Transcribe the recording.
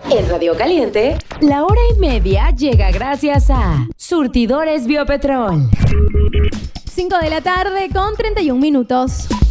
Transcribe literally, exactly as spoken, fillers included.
En Radio Caliente, la hora y media llega gracias a Surtidores Biopetrol. cinco de la tarde con treinta y un minutos.